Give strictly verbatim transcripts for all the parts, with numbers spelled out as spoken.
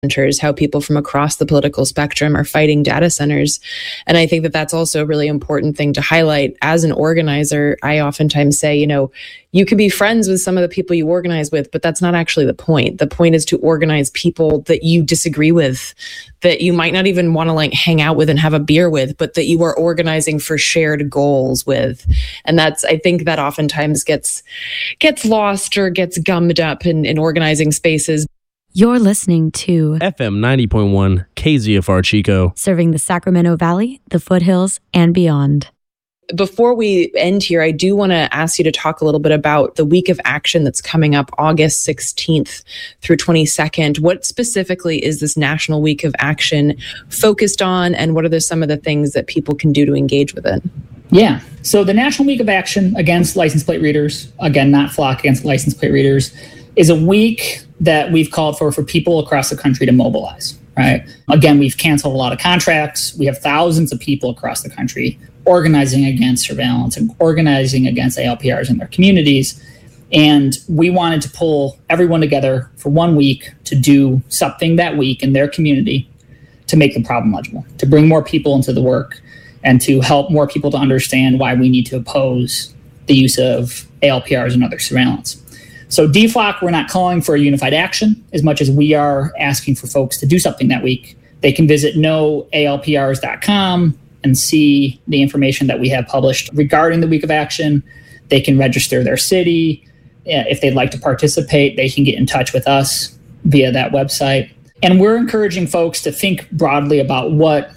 centers, how people from across the political spectrum are fighting data centers. And I think that that's also a really important thing to highlight. As an organizer, I oftentimes say, you know, you can be friends with some of the people you organize with, but that's not actually the point. The point is to organize people that you disagree with, that you might not even want to like hang out with and have a beer with, but that you are organizing for shared goals with. And that's, I think that oftentimes gets gets lost or gets gummed up in, in organizing spaces. You're listening to F M ninety point one K Z F R Chico, serving the Sacramento Valley, the foothills, and beyond. Before we end here, I do want to ask you to talk a little bit about the week of action that's coming up August sixteenth through twenty-second. What specifically is this National Week of Action focused on, and what are the, some of the things that people can do to engage with it? Yeah, so the National Week of Action against license plate readers, again, not Flock, against license plate readers, is a week that we've called for for people across the country to mobilize, right? Again, we've canceled a lot of contracts. We have thousands of people across the country organizing against surveillance and organizing against A L P Rs in their communities. And we wanted to pull everyone together for one week to do something that week in their community to make the problem legible, to bring more people into the work, and to help more people to understand why we need to oppose the use of A L P Rs and other surveillance. So D FLOC, we're not calling for a unified action as much as we are asking for folks to do something that week. They can visit no A L P R S dot com and see the information that we have published regarding the week of action. They can register their city. If they'd like to participate, they can get in touch with us via that website. And we're encouraging folks to think broadly about what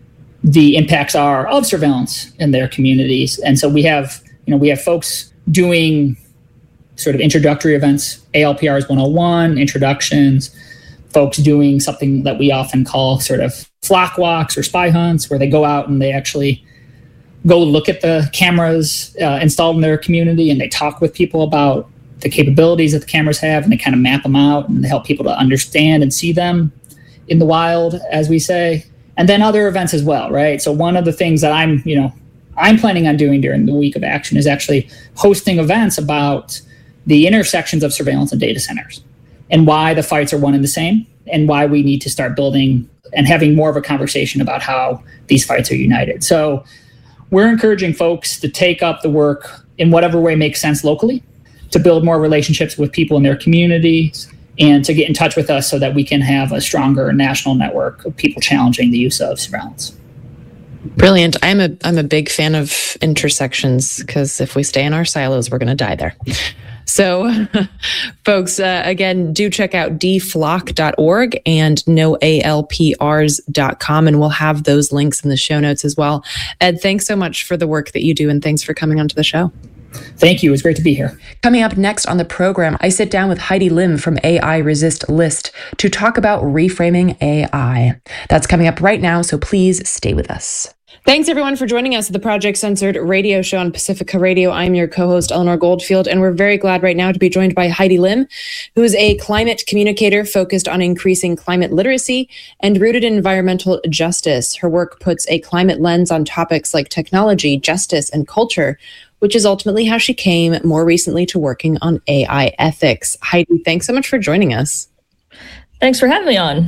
the impacts are of surveillance in their communities. And so we have, you know, we have folks doing sort of introductory events, A L P Rs one oh one, introductions, folks doing something that we often call sort of flock walks or spy hunts, where they go out and they actually go look at the cameras uh, installed in their community, and they talk with people about the capabilities that the cameras have, and they kind of map them out and they help people to understand and see them in the wild, as we say. And then other events as well, right? So one of the things that I'm, you know, I'm planning on doing during the week of action is actually hosting events about the intersections of surveillance and data centers, and why the fights are one and the same, and why we need to start building and having more of a conversation about how these fights are united. So we're encouraging folks to take up the work in whatever way makes sense locally, to build more relationships with people in their communities, and to get in touch with us so that we can have a stronger national network of people challenging the use of surveillance. Brilliant. I'm a I'm a big fan of intersections, because if we stay in our silos, we're going to die there. So, folks, uh, again, do check out d flock dot org and no A L P R S dot com, and we'll have those links in the show notes as well. Ed, thanks so much for the work that you do, and thanks for coming onto the show. Thank you. It was great to be here. Coming up next on the program, I sit down with Heidi Lim from A I Resist List to talk about reframing A I. That's coming up right now, so please stay with us. Thanks, everyone, for joining us at the Project Censored radio show on Pacifica Radio. I'm your co-host, Eleanor Goldfield, and we're very glad right now to be joined by Heidi Lim, who is a climate communicator focused on increasing climate literacy and rooted in environmental justice. Her work puts a climate lens on topics like technology, justice, and culture, which is ultimately how she came more recently to working on A I ethics. Heidi, thanks so much for joining us. Thanks for having me on.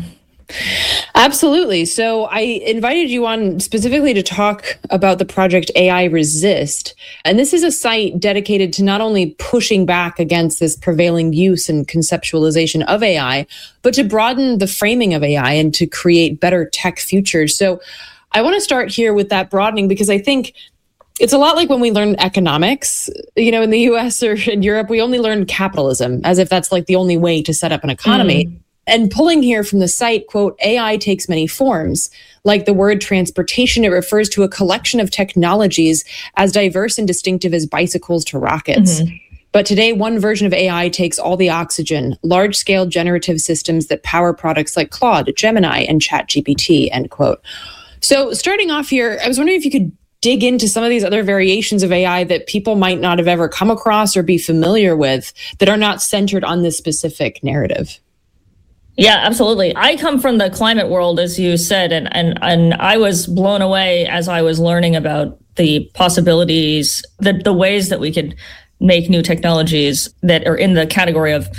Absolutely. So I invited you on specifically to talk about the project A I Resist. And this is a site dedicated to not only pushing back against this prevailing use and conceptualization of A I, but to broaden the framing of A I and to create better tech futures. So I want to start here with that broadening, because I think it's a lot like when we learn economics, you know, in the U S or in Europe, we only learn capitalism as if that's like the only way to set up an economy. Mm. And pulling here from the site, quote, A I takes many forms. Like the word transportation, it refers to a collection of technologies as diverse and distinctive as bicycles to rockets. Mm-hmm. But today, one version of A I takes all the oxygen, large-scale generative systems that power products like Claude, Gemini, and ChatGPT, end quote. So starting off here, I was wondering if you could dig into some of these other variations of A I that people might not have ever come across or be familiar with that are not centered on this specific narrative. Yeah, absolutely. I come from the climate world, as you said, and, and, and I was blown away as I was learning about the possibilities, the, the ways that we could make new technologies that are in the category of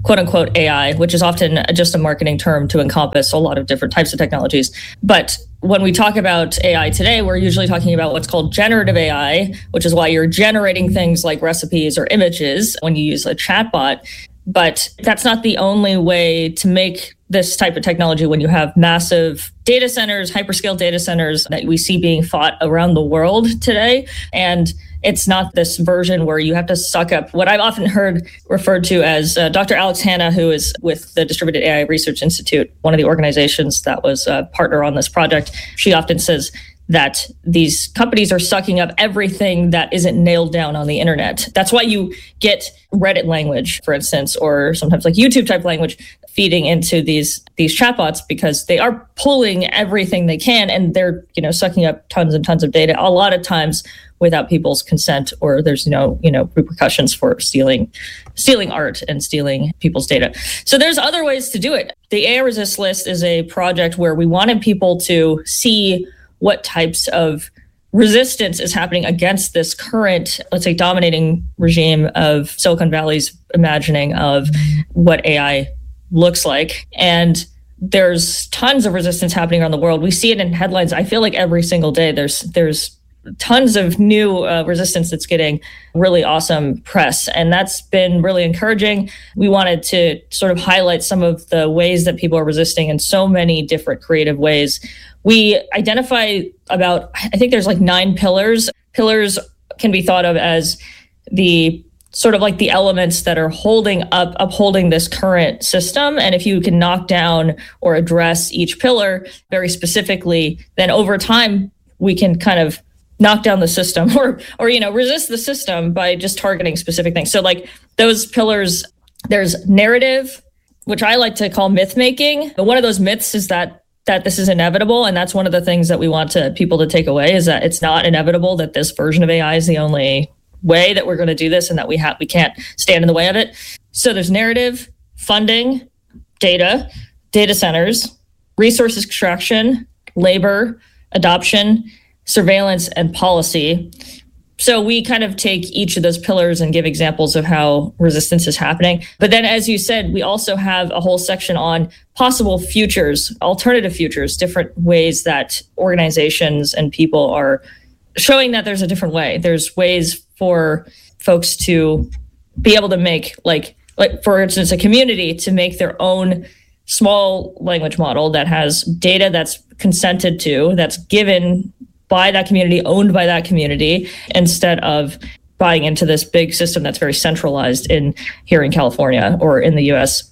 quote unquote A I, which is often just a marketing term to encompass a lot of different types of technologies. But when we talk about A I today, we're usually talking about what's called generative A I, which is why you're generating things like recipes or images when you use a chatbot. But that's not the only way to make this type of technology when you have massive data centers, hyperscale data centers that we see being fought around the world today. And it's not this version where you have to suck up what I've often heard referred to as uh, Doctor Alex Hanna, who is with the Distributed A I Research Institute, one of the organizations that was a partner on this project. She often says that these companies are sucking up everything that isn't nailed down on the internet. That's why you get Reddit language, for instance, or sometimes like YouTube type language feeding into these these chatbots, because they are pulling everything they can and they're, you know, sucking up tons and tons of data, a lot of times without people's consent, or there's no, you know, repercussions for stealing stealing art and stealing people's data. So there's other ways to do it. The A I Resist List is a project where we wanted people to see what types of resistance is happening against this current, let's say, dominating regime of Silicon Valley's imagining of what A I looks like. And there's tons of resistance happening around the world. We see it in headlines. I feel like every single day there's there's tons of new uh, resistance that's getting really awesome press. And that's been really encouraging. We wanted to sort of highlight some of the ways that people are resisting in so many different creative ways. We identify about, I think there's like nine pillars. Pillars can be thought of as the sort of like the elements that are holding up, upholding this current system. And if you can knock down or address each pillar very specifically, then over time, we can kind of knock down the system or, or, you know, resist the system by just targeting specific things. So like those pillars, there's narrative, which I like to call myth making. But one of those myths is that that this is inevitable. And that's one of the things that we want to people to take away, is that it's not inevitable, that this version of A I is the only way that we're going to do this and that we have we can't stand in the way of it. So there's narrative, funding, data, data centers, resource extraction, labor, adoption, surveillance, and policy. So we kind of take each of those pillars and give examples of how resistance is happening. But then, as you said, we also have a whole section on possible futures, alternative futures, different ways that organizations and people are showing that there's a different way. There's ways for folks to be able to make, like, like for instance, a community to make their own small language model that has data that's consented to, that's given by that community, owned by that community, instead of buying into this big system that's very centralized in here in California or in the U S.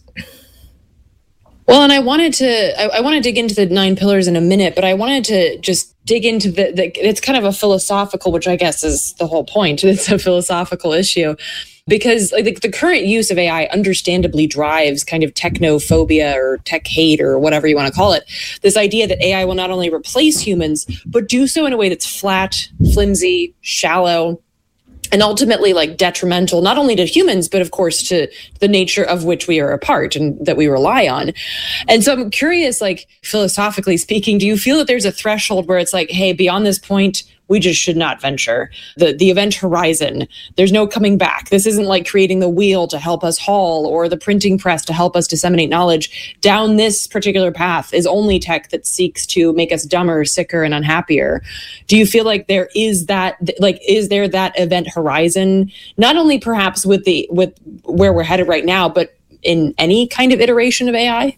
Well, and I wanted to I, I want to dig into the nine pillars in a minute, but I wanted to just dig into the, the it's kind of a philosophical, which I guess is the whole point. It's a philosophical issue. Because like the, the current use of A I understandably drives kind of technophobia or tech hate or whatever you want to call it. This idea that A I will not only replace humans, but do so in a way that's flat, flimsy, shallow, and ultimately like detrimental, not only to humans, but of course to the nature of which we are a part and that we rely on. And so I'm curious, like philosophically speaking, do you feel that there's a threshold where it's like, hey, beyond this point, we just should not venture? The the event horizon, there's no coming back. This isn't like creating the wheel to help us haul or the printing press to help us disseminate knowledge. Down this particular path is only tech that seeks to make us dumber, sicker, and unhappier. Do you feel like there is that, like, is there that event horizon, not only perhaps with the with where we're headed right now, but in any kind of iteration of A I?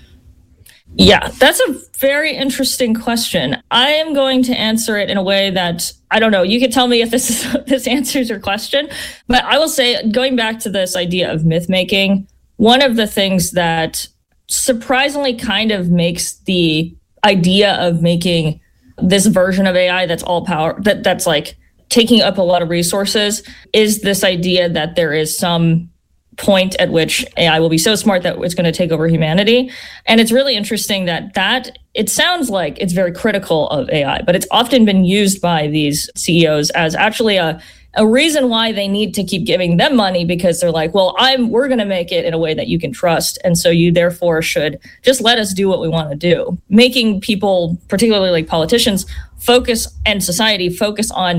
Yeah, that's a very interesting question. I am going to answer it in a way that, I don't know, you can tell me if this is, this answers your question, but I will say, going back to this idea of myth making, one of the things that surprisingly kind of makes the idea of making this version of A I that's all power, that that's like taking up a lot of resources, is this idea that there is some point at which A I will be so smart that it's going to take over humanity. And it's really interesting that that it sounds like it's very critical of A I, but it's often been used by these C E Os as actually a a reason why they need to keep giving them money, because they're like, well, I'm we're going to make it in a way that you can trust. And so you therefore should just let us do what we want to do. Making people, particularly like politicians, focus and society focus on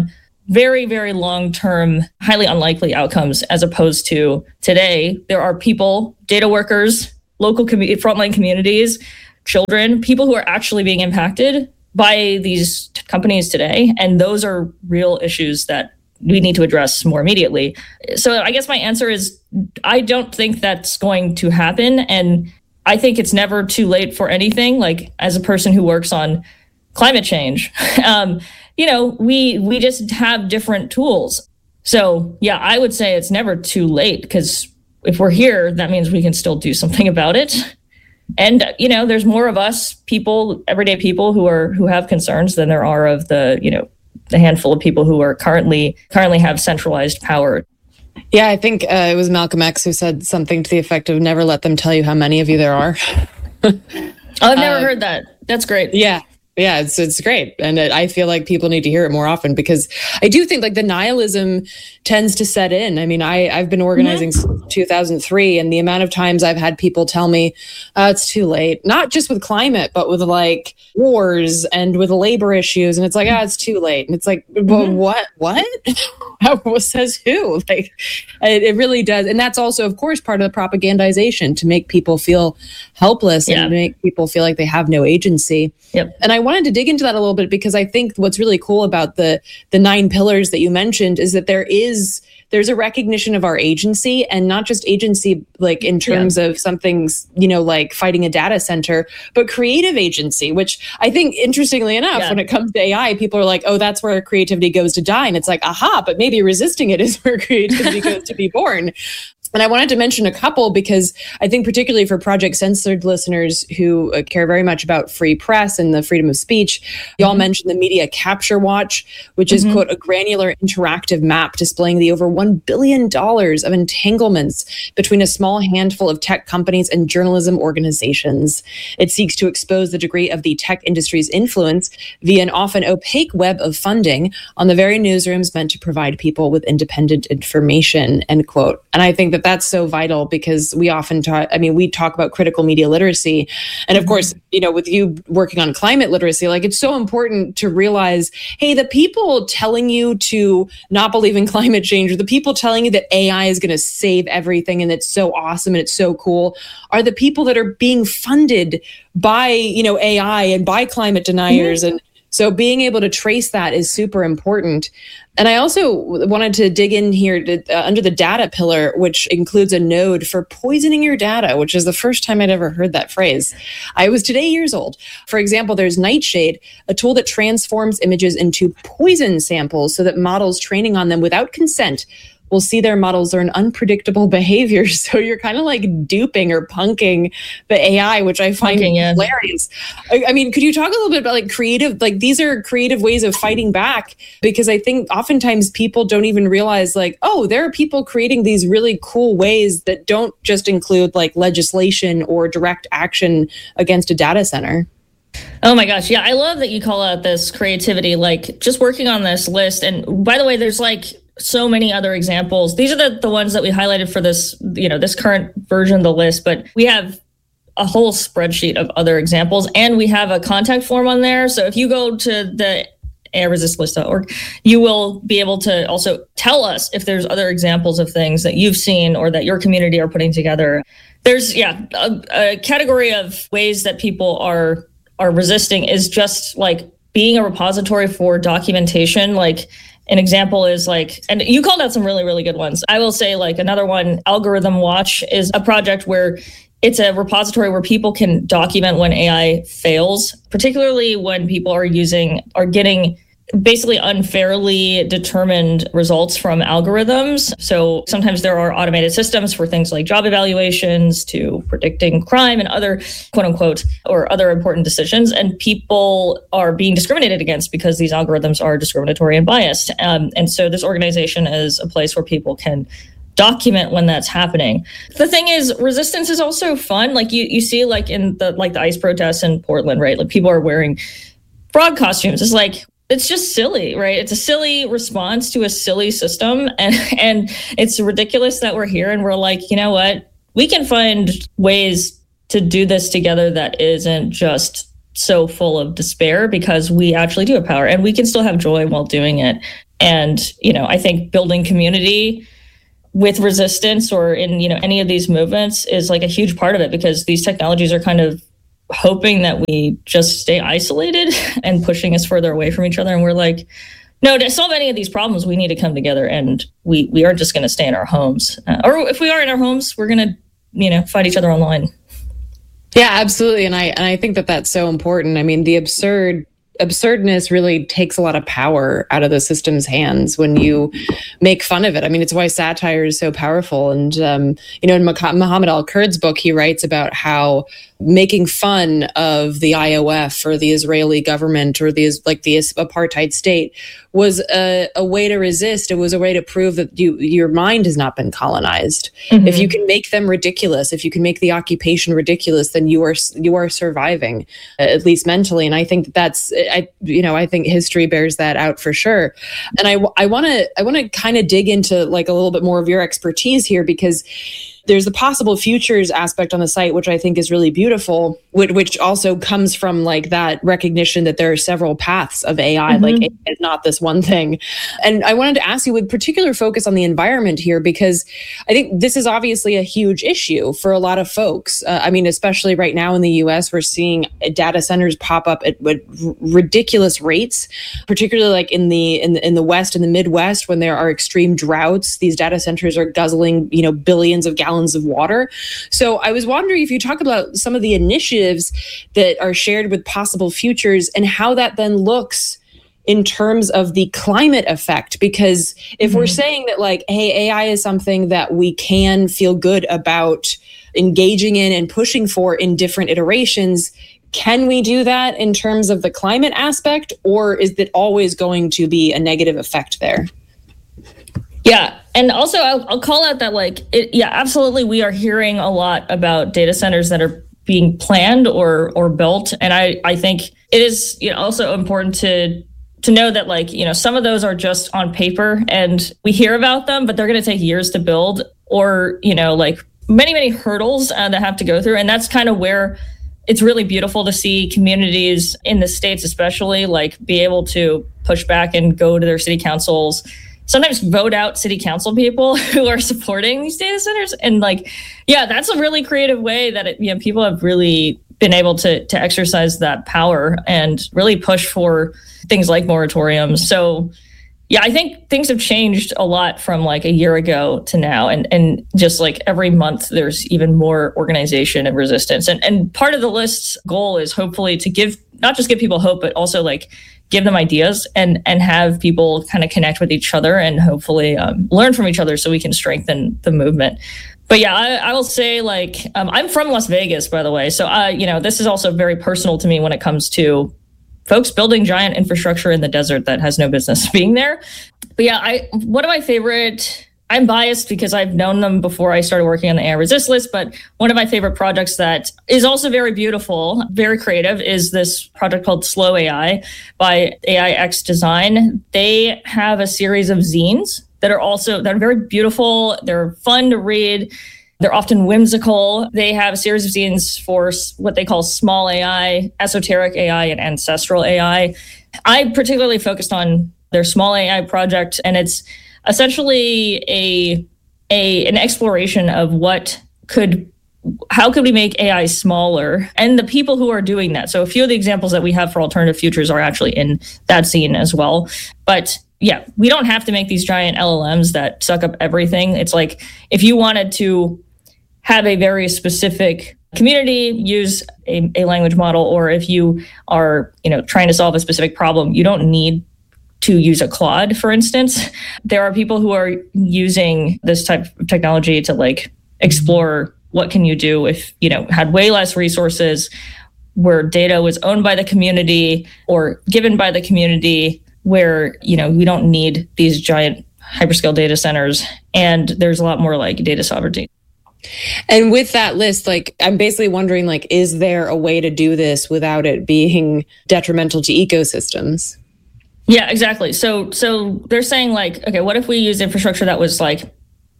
very, very long-term, highly unlikely outcomes, as opposed to today, there are people, data workers, local com- frontline communities, children, people who are actually being impacted by these t- companies today. And those are real issues that we need to address more immediately. So I guess my answer is, I don't think that's going to happen. And I think it's never too late for anything. Like, as a person who works on climate change, um, you know, we we just have different tools. So yeah, I would say it's never too late, because if we're here, that means we can still do something about it. And, you know, there's more of us people, everyday people who are who have concerns than there are of the, you know, the handful of people who are currently currently have centralized power. Yeah, I think uh, it was Malcolm X who said something to the effect of never let them tell you how many of you there are. Oh, I've never uh, heard that. That's great. Yeah. Yeah, it's it's great. And it, I feel like people need to hear it more often, because I do think like the nihilism tends to set in. I mean, I, I've been organizing mm-hmm. since two thousand three, and the amount of times I've had people tell me, oh, it's too late, not just with climate, but with like wars and with labor issues. And it's like, ah, oh, it's too late. And it's like, mm-hmm. but what, what? What says who? Like, it, it really does. And that's also, of course, part of the propagandization, to make people feel helpless yeah. and to make people feel like they have no agency. Yep. And I wanted to dig into that a little bit, because I think what's really cool about the the nine pillars that you mentioned is that there is there's a recognition of our agency, and not just agency like in terms yeah. of something's, you know, like fighting a data center, but creative agency, which I think, interestingly enough, yeah. when it comes to A I, people are like, oh, that's where creativity goes to die. And it's like, aha, but maybe resisting it is where creativity goes to be born. And I wanted to mention a couple, because I think particularly for Project Censored listeners who uh, care very much about free press and the freedom of speech, y'all mm-hmm. mentioned the Media Capture Watch, which mm-hmm. is, quote, a granular interactive map displaying the over one billion dollars of entanglements between a small handful of tech companies and journalism organizations. It seeks to expose the degree of the tech industry's influence via an often opaque web of funding on the very newsrooms meant to provide people with independent information, end quote. And I think that that's so vital, because we often talk, I mean, we talk about critical media literacy. And of mm-hmm. course, you know, with you working on climate literacy, like, it's so important to realize, hey, the people telling you to not believe in climate change, or the people telling you that A I is going to save everything and it's so awesome and it's so cool, are the people that are being funded by, you know, A I and by climate deniers. Mm-hmm. And so being able to trace that is super important. And I also wanted to dig in here to, uh, under the data pillar, which includes a node for poisoning your data, which is the first time I'd ever heard that phrase. I was today years old. For example, there's Nightshade, a tool that transforms images into poison samples so that models training on them without consent will see their models learn unpredictable behaviors. So you're kind of like duping or punking the A I, which I find punking, yeah. hilarious. I, I mean, could you talk a little bit about like creative, like these are creative ways of fighting back? Because I think oftentimes people don't even realize like, oh, there are people creating these really cool ways that don't just include like legislation or direct action against a data center. Oh my gosh. Yeah. I love that you call out this creativity, like just working on this list. And by the way, there's like so many other examples. These are the, the ones that we highlighted for this, you know, this current version of the list, but we have a whole spreadsheet of other examples, and we have a contact form on there. So if you go to the A I resist list dot org, you will be able to also tell us if there's other examples of things that you've seen or that your community are putting together. There's, yeah, a, a category of ways that people are are resisting is just like being a repository for documentation. Like an example is like, and you called out some really, really good ones. I will say like another one, Algorithm Watch, is a project where it's a repository where people can document when A I fails, particularly when people are using, are getting basically unfairly determined results from algorithms. So sometimes there are automated systems for things like job evaluations to predicting crime and other quote unquote, or other important decisions. And people are being discriminated against because these algorithms are discriminatory and biased. Um, and so this organization is a place where people can document when that's happening. The thing is, resistance is also fun. Like you, you see like in the, like the ICE protests in Portland, right? Like people are wearing frog costumes. It's like, it's just silly, right? It's a silly response to a silly system. And, and it's ridiculous that we're here and we're like, you know what? We can find ways to do this together that isn't just so full of despair because we actually do have power and we can still have joy while doing it. And, you know, I think building community with resistance or in, you know, any of these movements is like a huge part of it, because these technologies are kind of hoping that we just stay isolated and pushing us further away from each other. And we're like, no, to solve any of these problems, we need to come together, and we, we aren't just going to stay in our homes. Uh, or if we are in our homes, we're going to, you know, fight each other online. Yeah, absolutely. And I, and I think that that's so important. I mean, the absurd absurdness really takes a lot of power out of the system's hands when you make fun of it. I mean, it's why satire is so powerful. And, um, you know, in Mohammed Al-Kurd's book, he writes about how making fun of the I O F or the Israeli government or the like the apartheid state was a, a way to resist. It was a way to prove that you your mind has not been colonized. Mm-hmm. If you can make them ridiculous, if you can make the occupation ridiculous, then you are you are surviving, at least mentally. And I think that that's I you know I think history bears that out for sure. And I I want to I want to kind of dig into like a little bit more of your expertise here, because there's the possible futures aspect on the site, which I think is really beautiful, which, which also comes from like that recognition that there are several paths of A I, mm-hmm. like A I is not this one thing. And I wanted to ask you with particular focus on the environment here, because I think this is obviously a huge issue for a lot of folks. Uh, I mean, especially right now in the U S, we're seeing data centers pop up at, at r- ridiculous rates, particularly like in the, in the in the West and the Midwest, when there are extreme droughts. These data centers are guzzling, you know, billions of gallons of water. So I was wondering if you talk about some of the initiatives that are shared with possible futures and how that then looks in terms of the climate effect. Because if mm-hmm. we're saying that like, hey, A I is something that we can feel good about engaging in and pushing for in different iterations, can we do that in terms of the climate aspect, or is it always going to be a negative effect there? Yeah. And also I'll, I'll call out that like, it, yeah, absolutely. We are hearing a lot about data centers that are being planned or or built. And I, I think it is, you know, also important to to know that like, you know, some of those are just on paper and we hear about them, but they're going to take years to build, or, you know, like many, many hurdles uh, that have to go through. And that's kind of where it's really beautiful to see communities in the States, especially like be able to push back and go to their city councils, sometimes vote out city council people who are supporting these data centers. And like, yeah, that's a really creative way that it, you know, people have really been able to to exercise that power and really push for things like moratoriums. So yeah, I think things have changed a lot from like a year ago to now. And and just like every month, there's even more organization and resistance. And and part of the list's goal is hopefully to give, not just give people hope, but also like give them ideas and and have people kind of connect with each other and hopefully um, learn from each other so we can strengthen the movement. But yeah, I, I will say like, um, I'm from Las Vegas, by the way. So, uh, you know, this is also very personal to me when it comes to folks building giant infrastructure in the desert that has no business being there. But yeah, I one of my favorite, I'm biased because I've known them before I started working on the A I Resist list, but one of my favorite projects that is also very beautiful, very creative, is this project called Slow A I by A I X Design. They have a series of zines that are also, that are very beautiful. They're fun to read. They're often whimsical. They have a series of zines for what they call small A I, esoteric A I, and ancestral A I. I particularly focused on their small A I project, and it's essentially a a an exploration of what could, how could we make A I smaller, and the people who are doing that. So a few of the examples that we have for alternative futures are actually in that scene as well. But yeah, we don't have to make these giant L L Ms that suck up everything. It's like if you wanted to have a very specific community use a, a language model, or if you are, you know, trying to solve a specific problem, you don't need to use a Claude, for instance. There are people who are using this type of technology to like explore what can you do if, you know, had way less resources, where data was owned by the community or given by the community, where, you know, we don't need these giant hyperscale data centers, and there's a lot more like data sovereignty. And with that list, like, I'm basically wondering, like, is there a way to do this without it being detrimental to ecosystems? Yeah, exactly. So, so they're saying like, okay, what if we use infrastructure that was like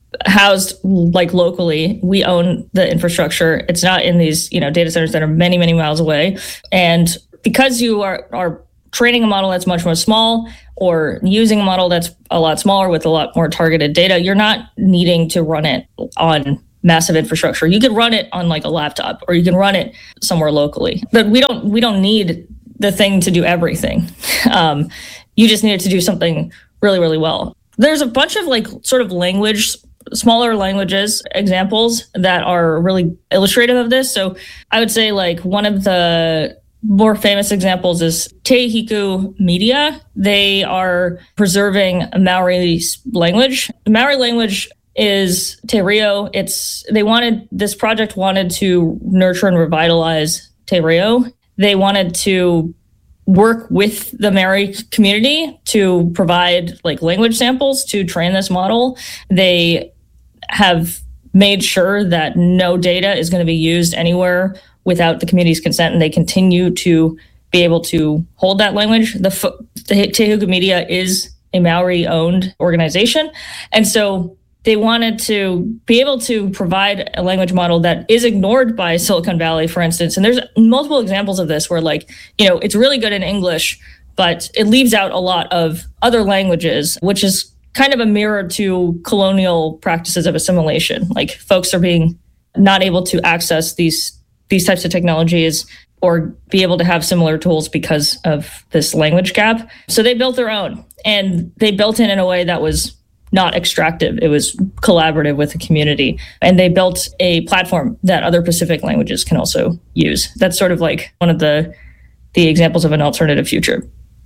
housed like locally. We own the infrastructure. It's not in these, you know, data centers that are many, many miles away. And because you are, are training a model that's much more small or using a model that's a lot smaller with a lot more targeted data, you're not needing to run it on massive infrastructure. You could run it on like a laptop, or you can run it somewhere locally. But we don't we don't need the thing to do everything. Um, you just need it to do something really, really well. There's a bunch of like sort of language, smaller languages examples that are really illustrative of this. So I would say like one of the more famous examples is Te Hiku Media. They are preserving Maori language. The Maori language is Te Reo. It's they wanted this project wanted to nurture and revitalize Te Reo. They wanted to work with the Maori community to provide like language samples to train this model. They have made sure that no data is going to be used anywhere without the community's consent, and they continue to be able to hold that language. The, the Te Hiku Media is a Maori-owned organization, and so they wanted to be able to provide a language model that is ignored by Silicon Valley, for instance. And there's multiple examples of this where, like, you know, it's really good in English, but it leaves out a lot of other languages, which is kind of a mirror to colonial practices of assimilation. Like, folks are being not able to access these these types of technologies or be able to have similar tools because of this language gap. So they built their own, and they built it in a way that was not extractive. It was collaborative with the community. And they built a platform that other Pacific languages can also use. That's sort of like one of the the examples of an alternative future.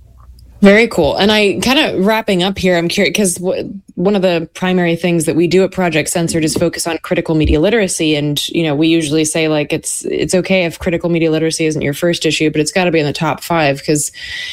Very cool. And I kind of wrapping up here, I'm curious because w- one of the primary things that we do at Project Censored is focus on critical media literacy. And, you know, we usually say like it's it's okay if critical media literacy isn't your first issue, but it's got to be in the top five, because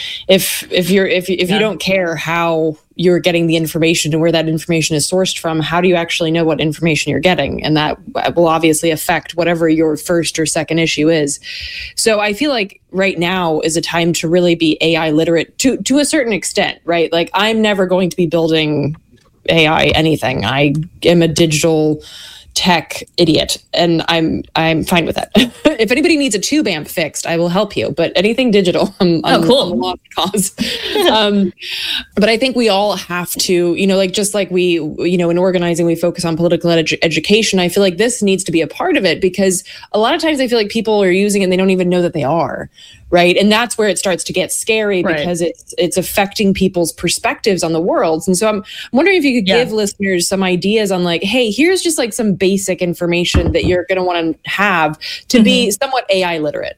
if if you're if if yeah. you don't care how you're getting the information and where that information is sourced from, how do you actually know what information you're getting? And that will obviously affect whatever your first or second issue is. So I feel like right now is a time to really be A I literate to, to a certain extent, right? Like, I'm never going to be building A I anything. I am a digital tech idiot, and I'm I'm fine with that. If anybody needs a tube amp fixed, I will help you. But anything digital, I'm, I'm, oh, cool. I'm a lost cause. um, but I think we all have to, you know, like just like we, you know, in organizing, we focus on political edu- education. I feel like this needs to be a part of it, because a lot of times I feel like people are using it and they don't even know that they are. Right. And that's where it starts to get scary, right. because it's it's affecting people's perspectives on the world. And so I'm wondering if you could yeah. give listeners some ideas on like, hey, here's just like some basic information that you're going to want to have to mm-hmm. be somewhat A I literate.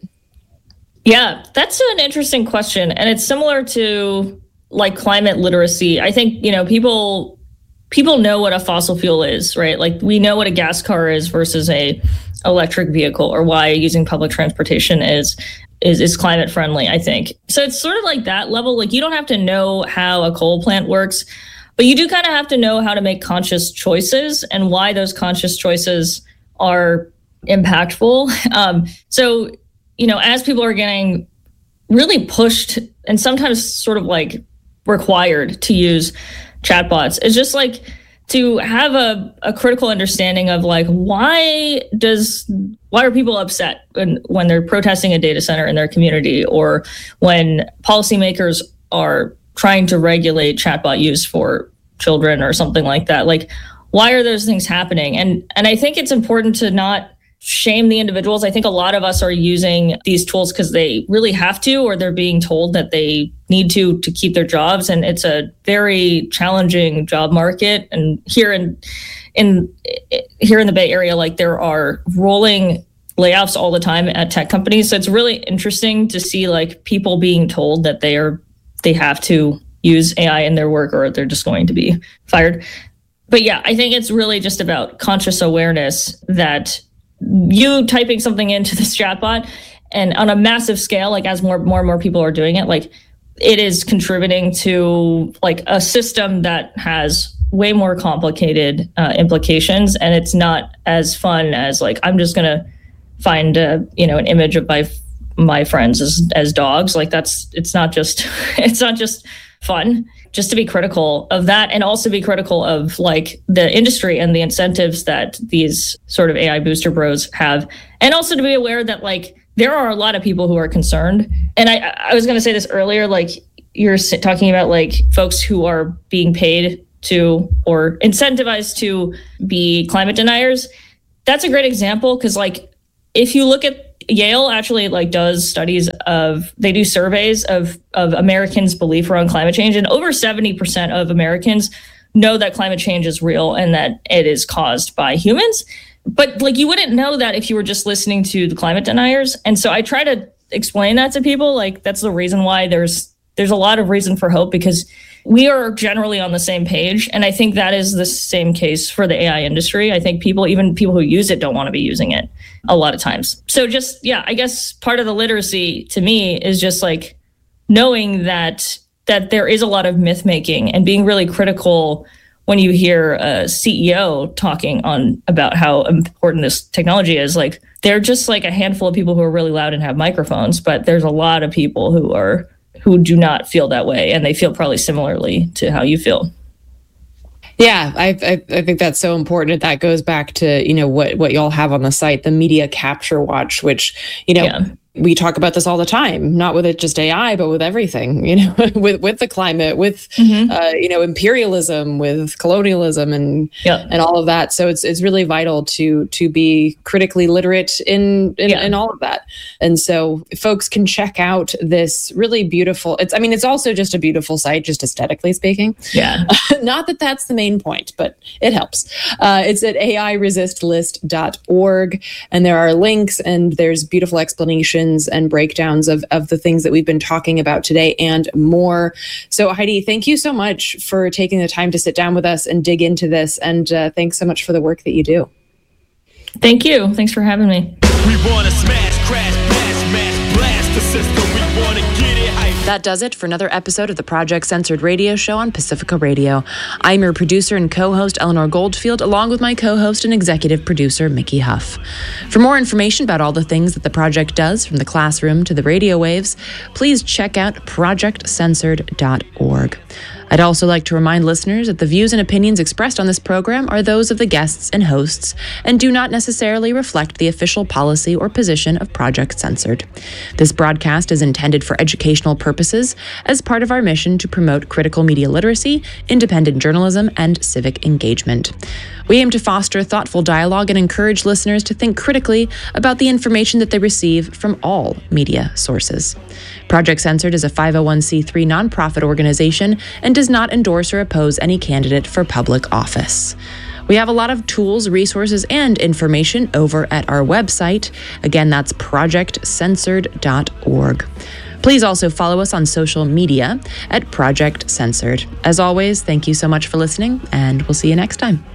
Yeah, that's an interesting question. And it's similar to like climate literacy. I think, you know, people people know what a fossil fuel is, right? Like, we know what a gas car is versus a electric vehicle, or why using public transportation is is is climate friendly, I think. So it's sort of like that level. Like, you don't have to know how a coal plant works, but you do kind of have to know how to make conscious choices and why those conscious choices are impactful. Um, so, you know, as people are getting really pushed and sometimes sort of like required to use chatbots, it's just like to have a, a critical understanding of like, why does why are people upset when, when they're protesting a data center in their community, or when policymakers are trying to regulate chatbot use for children or something like that? Like, why are those things happening? And and I think it's important to not shame the individuals. I think a lot of us are using these tools because they really have to, or they're being told that they need to to keep their jobs. And it's a very challenging job market. And here in in here in the Bay Area, like, there are rolling layoffs all the time at tech companies. So it's really interesting to see like people being told that they are they have to use A I in their work, or they're just going to be fired. But yeah, I think it's really just about conscious awareness that you typing something into this chatbot, and on a massive scale, like as more more and more people are doing it, like it is contributing to like a system that has way more complicated uh, implications, and it's not as fun as like, I'm just gonna find a, you know, an image of my my friends as as dogs. Like, that's it's not just it's not just fun. just to be critical of that and also be critical of like the industry and the incentives that these sort of A I booster bros have. And also to be aware that like there are a lot of people who are concerned. And I, I was going to say this earlier, like you're talking about like folks who are being paid to or incentivized to be climate deniers. That's a great example because like if you look at Yale actually like does studies of, they do surveys of, of Americans' belief around climate change, and over seventy percent of Americans know that climate change is real and that it is caused by humans. But like you wouldn't know that if you were just listening to the climate deniers. And so I try to explain that to people. Like that's the reason why there's there's a lot of reason for hope, because we are generally on the same page. And I think that is the same case for the A I industry. I think people, even people who use it, don't want to be using it a lot of times. So just, yeah, I guess part of the literacy to me is just like knowing that that there is a lot of myth making and being really critical when you hear a C E O talking on about how important this technology is. Like they're just like a handful of people who are really loud and have microphones, but there's a lot of people who are who do not feel that way, and they feel probably similarly to how you feel. Yeah, I, I I think that's so important. That goes back to, you know, what what y'all have on the site, the Media Capture Watch, which, you know, yeah. we talk about this all the time, not with it just A I, but with everything, you know, with with the climate, with, mm-hmm. uh, you know, imperialism, with colonialism and yeah. and all of that. So it's it's really vital to to be critically literate in in, yeah. in all of that. And so folks can check out this really beautiful, it's I mean, it's also just a beautiful site, just aesthetically speaking. Yeah. Not that that's the main point, but it helps. Uh, it's at A I resist list dot org, and there are links and there's beautiful explanations and breakdowns of, of the things that we've been talking about today and more. So Heidi, thank you so much for taking the time to sit down with us and dig into this. And uh, thanks so much for the work that you do. Thank you. Thanks for having me. We want to smash, crash, blast, mash, blast the system. We want to get it hype. That does it for another episode of the Project Censored radio show on Pacifica Radio. I'm your producer and co-host, Eleanor Goldfield, along with my co-host and executive producer, Mickey Huff. For more information about all the things that the project does, from the classroom to the radio waves, please check out project censored dot org. I'd also like to remind listeners that the views and opinions expressed on this program are those of the guests and hosts and do not necessarily reflect the official policy or position of Project Censored. This broadcast is intended for educational purposes as part of our mission to promote critical media literacy, independent journalism, and civic engagement. We aim to foster thoughtful dialogue and encourage listeners to think critically about the information that they receive from all media sources. Project Censored is a five oh one c three nonprofit organization and does not endorse or oppose any candidate for public office. We have a lot of tools, resources, and information over at our website. Again, that's project censored dot org. Please also follow us on social media at Project Censored. As always, thank you so much for listening, and we'll see you next time.